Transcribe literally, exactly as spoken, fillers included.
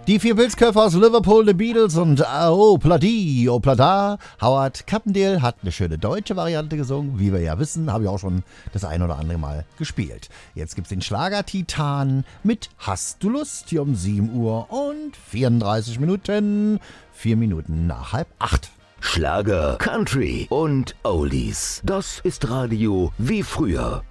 Die vier Pilzköpfe aus Liverpool, The Beatles und Oh Pladi, Oh Plada. Howard Carpendale hat eine schöne deutsche Variante gesungen. Wie wir ja wissen, habe ich auch schon das ein oder andere Mal gespielt. Jetzt gibt's den Schlager-Titan mit Hast du Lust? Hier um sieben Uhr und vierunddreißig Minuten. Vier Minuten nach halb acht. Schlager, Country und Oldies. Das ist Radio wie früher.